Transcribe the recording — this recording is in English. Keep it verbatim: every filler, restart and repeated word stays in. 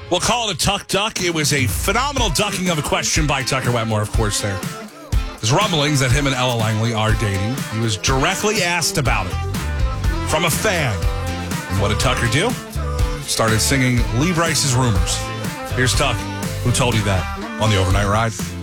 We'll call it a tuck duck. It was a phenomenal ducking of a question by Tucker Wetmore, of course, there. There's rumblings that him and Ella Langley are dating. He was directly asked about it from a fan. And what did Tucker do? Started singing Lee Brice's Rumors. Here's Tuck, who told you that on the Overnight Ride.